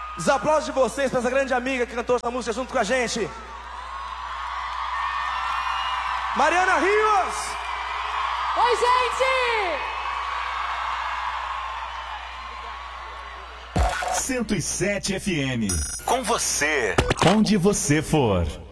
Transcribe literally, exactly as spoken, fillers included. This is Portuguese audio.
Os aplausos de vocês para essa grande amiga que cantou essa música junto com a gente. Mariana Rios! Oi, gente! cento e sete F M. Com você, onde você for.